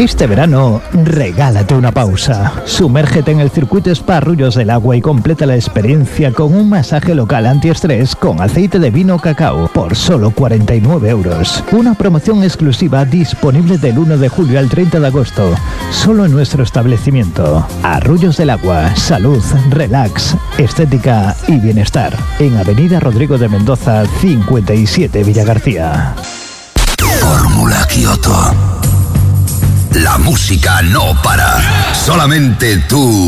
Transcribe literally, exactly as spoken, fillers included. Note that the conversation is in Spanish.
Este verano, regálate una pausa. Sumérgete en el circuito Spa Arroyos del Agua y completa la experiencia con un masaje local antiestrés con aceite de vino cacao por solo cuarenta y nueve euros. Una promoción exclusiva disponible del uno de julio al treinta de agosto, solo en nuestro establecimiento. Arroyos del Agua, salud, relax, estética y bienestar. En Avenida Rodrigo de Mendoza, cincuenta y siete, Villa García. Fórmula Kioto. La música no para, solamente tú.